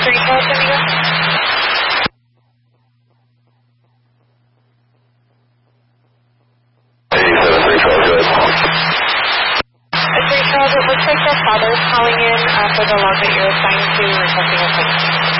773 Charles, amigo. 73 Charles, go ahead. 3 Charles, it looks like your father's calling in for the log that you're assigned to requesting a claim.